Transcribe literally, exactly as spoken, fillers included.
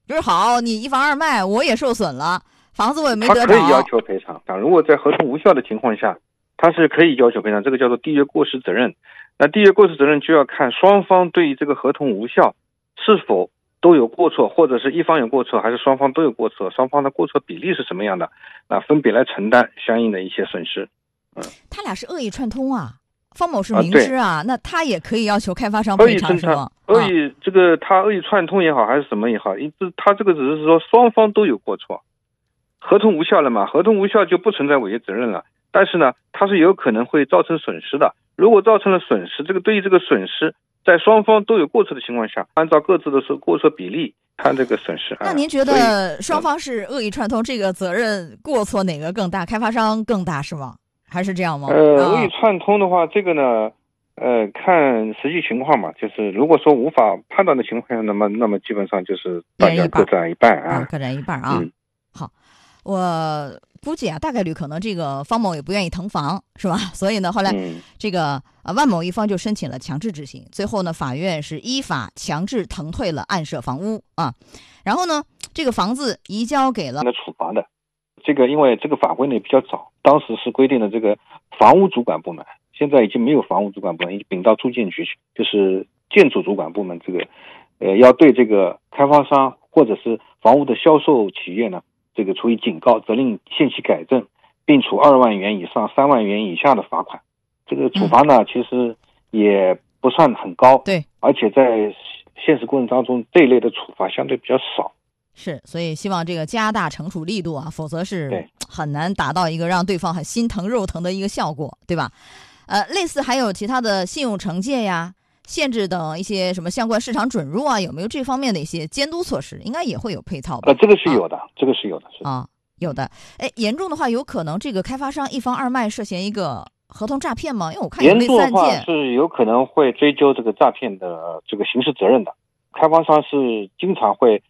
就是好，你一房二卖，我也受损了，房子我也没得着。 他可以要求赔偿，如果在合同无效的情况下，他是可以要求赔偿，这个叫做缔约过失责任。那缔约过失责任就要看双方对于这个合同无效是否都有过错，或者是一方有过错，还是双方都有过错，双方的过错比例是什么样的，那分别来承担相应的一些损失。嗯， 他俩是恶意串通啊，方某是明知 啊, 啊那他也可以要求开发商恶赔偿是吗？ 恶意这个他恶意串通也好，还是什么也好，一直他这个只是说双方都有过错，合同无效了嘛，合同无效就不存在违约责任了。但是呢，它是有可能会造成损失的。如果造成了损失，这个对于这个损失，在双方都有过错的情况下，按照各自的过错比例看这个损失。 那您觉得双方是恶意串通，这个责任过错哪个更大？开发商更大是吗？还是这样吗？ 呃，恶意串通的话，这个呢，呃，看实际情况嘛。就是如果说无法判断的情况下，那么那么基本上就是大家各占一半啊， 各占一半啊。嗯、好，我估计啊，大概率可能这个方某也不愿意腾房，是吧？所以呢，后来这个呃万某一方就申请了强制执行，最后呢，法院是依法强制腾退了案涉房屋啊。然后呢，这个房子移交给了处罚的。这个因为这个法规呢比较早，当时是规定的这个房屋主管部门，现在已经没有房屋主管部门，已经并到住建局去，就是建筑主管部门这个呃要对这个开发商或者是房屋的销售企业呢。这个处以警告、责令限期改正，并处二万元以上三万元以下的罚款。这个处罚呢，嗯、其实也不算很高， 对， 而且在现实过程当中，这一类的处罚相对比较少。 是，所以希望这个加大惩处力度啊，否则是很难达到一个让对方很心疼肉疼的一个效果，对吧？呃，类似还有其他的信用惩戒呀、限制等一些什么相关市场准入啊，有没有这方面的一些监督措施？应该也会有配套吧？ 呃，这个是有的，啊、这个是有的，是啊，有的。哎，严重的话，有可能这个开发商一房二卖涉嫌一个合同诈骗吗？因为我看有类似案件， 严重的话是有可能会追究这个诈骗的这个刑事责任的。开发商是经常会